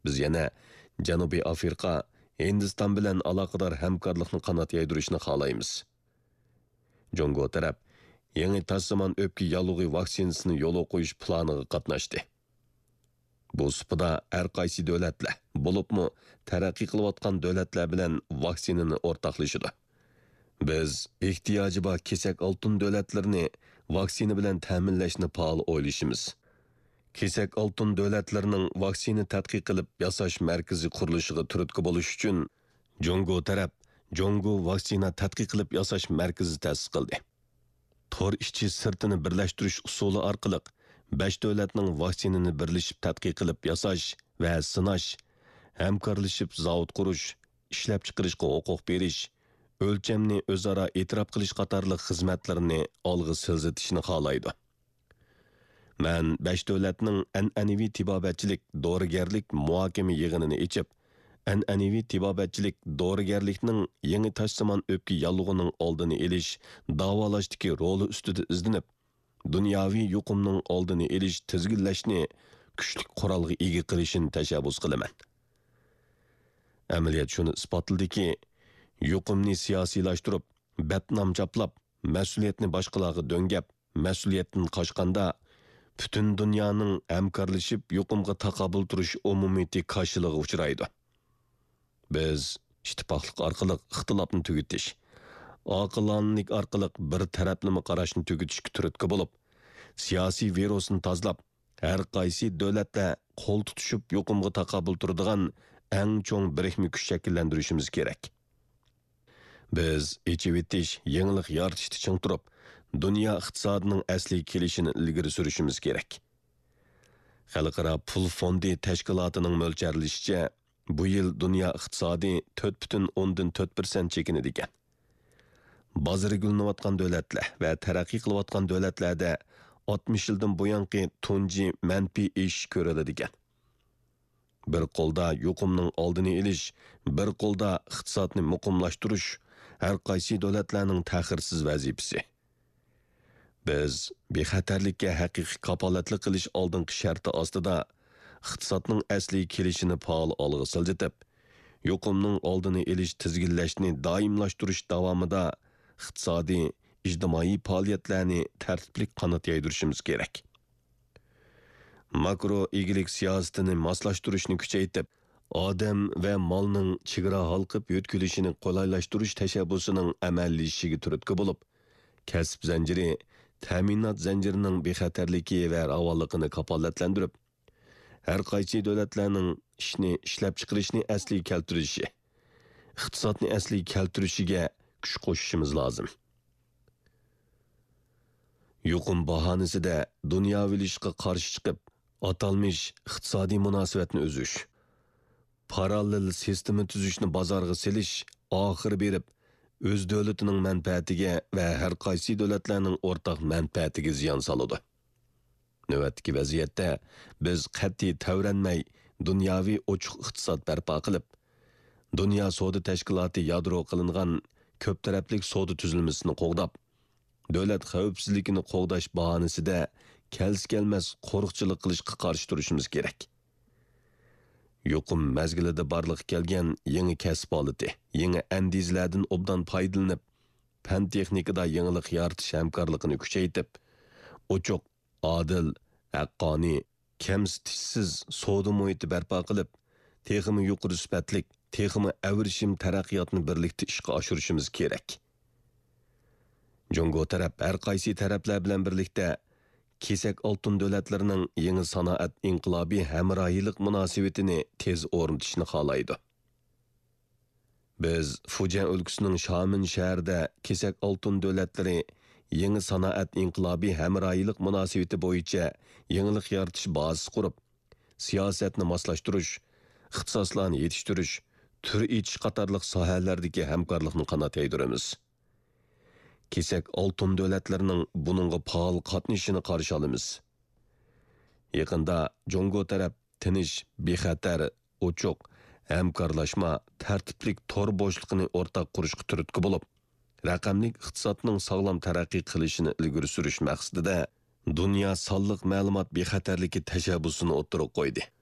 Biz yana Janubiy Afrika, Hindiston bilan aloqador hamkorlikni qanot yaydirishni xohlaymiz. Jongo taraf yangi tassamon o'pka yalug'i vaksinasini yo'l qo'yish planiga qatnashdi. Bu supada har qaysi davlatlar, bo'libmi taraqqiy qilayotgan davlatlar bilan vaksinani o'rtoqlashadi. Biz ehtiyoji bor kesak oltin davlatlarini vaksina bilan ta'minlashni faol o'ylashimiz. Kesak oltin davlatlarining vaksina tadqiq qilib yasash markazi qurilishiga turtki bo'lish uchun Jongo taraf Jongo vaksina tadqiq qilib yasash markazi ta'sis qildi. Tor ishchi sirtini birlashtirish usuli orqali 5 davlatning vaksinani birlashib tadqiq qilib yasash va sinash, hamkorlashib zavod qurish, ishlab chiqarishga huquq berish, o'lchamni o'zaro e'tirof qilish qatorliq xizmatlarni olg'a siljitishni xohlaydi. Men 5 davlatning an'anaviy tibobatchilik, dorigarlik muhokama yig'inini ochib, an'anaviy tibobatchilik, dorigarlikning yangi tashsimon o'pka yalug'ining oldini olish, davolashdagi roli ustida izlanib, dunyoviy yuqumning oldini olish, tizginlashni kuchli qurolga ega qilishini tashabbus qilaman. Amaliyot shuni isbotladiki, yuqumni siyosiylashtirib, batnom chaplab, mas'uliyatni boshqalarga do'ngab, mas'uliyatdan qochganda butun dunyoning hamkorlashib yuqumga taqobil turish umumiyati qarshiligi uchraydi. Biz ittifoqlik orqali ixtilofni tugutish, oqilonlik orqali bir taraflama qarashni tugutishga turtki bo'lib, siyosiy virusni tozalab, har qaysi davlatda qo'l tutishib yuqumga taqobil turadigan eng cho'ng birikma kuch shakllantirishimiz kerak. Biz ichivitish, yangilik yaratishni ching turib, dunyo iqtisodining asli kelishini ilgari surishimiz kerak. Xalqaro pul fondi tashkilotining mo'ljallashicha, bu yil dunyo iqtisodi 4,4% chekinadi ekan. Bozori gulinayotgan davlatlar va taraqqiy qilayotgan davlatlarda 60 yildan buyangi tunji manfiy ish ko'riladi ekan. Bir qo'lda yuqumning oldini olish, bir qo'lda iqtisodni muqimlashtirish har qaysi davlatlarning ta'xirsiz vazifasi. Biz bexatarlikka haqiqiy kapolatlik qilish oldingi sharti ostida iqtisodning asli kelishini faol olg'a siljitib, yuqumning oldini olish, tizginlashni doimlashtirish davomida iqtisodiy, ijtimoiy faoliyatlarni tartibli qanot yaydirishimiz kerak. Makro egilik siyosatini moslashtirishni kuchaytirib, odam va molning chegara halqib yo'tkilishini qolaylashtirish tashabbusining amallashishiga turtki bo'lib, kasb zanjiri, ta'minot zanjirining bexatarligi va ravonligini kafolatlantirib, har qaysi davlatlarning ishni ishlab chiqarishni asliga keltirishi, iqtisodni asliga keltirishiga kuch qo'shishimiz lozim. Yuqum bahonasida dunyoviylashga qarshi chiqib, atalmish iqtisodiy munosabatni uzish, parallel sistema tuzishni bozorga selish, oxir berib, o'z davlatining manfaatiga va har qaysi davlatlarning o'rtaq manfaatiga ziyon soladi. Navbatdagi vaziyatda biz qat'iy tavranmay dunyoviy ochiq iqtisod barpo qilib, dunyo savdo tashkiloti yadro qilingan ko'p taraflik savdo tuzilmasini qo'g'dab, davlat xavfsizligini qo'g'dash bahonasida kelmas qo'riqchilik qilishga qarshi turishimiz kerak. Yuqum mazgilida barliq kelgan yangi kasb holati, yangi andizlardan obdan foydalanib, fan texnikada yangilik yaratish hamkorligini kuchaytirib, ochiq, adil, haqqoniy, kamsitishsiz savdo muhiti barpo qilib, texmi yuqori sifatlik, texmi avrishim taraqqiyotni birlikda ishga oshirishimiz kerak. Jongo taraf har qaysi taraflar bilan birlikda kesak oltin davlatlarining yangi sanoat inqilobiy hamrohiylik munosabatini tez o'rnatishni xohlaydi. Biz Fujian o'lkasining Shamin shahrida kesak oltin davlatlari yangi sanoat inqilobiy hamrohiylik munosabati bo'yicha yangilik yaratish bazasi qurib, siyosatni moslashtirish, ixtisoslarni yetishtirish, tur etish qatorliq sohalardagi hamkorlikni qanot yaydiramiz. Kesak oltin davlatlarining buningga faol qatnashishini qarshi olamiz. Yaqinda Jongo taraf tinish, bexatar, ochiq, hamkorlashma, tartiblik tor bo'shliqini o'rtaq qurishga turtki bo'lib, raqamli iqtisodning sog'lom taraqqiy qilishini ilgari surish maqsadida dunyo sonliq ma'lumot bexatarligi tashabbusini o'ttirib qo'ydi.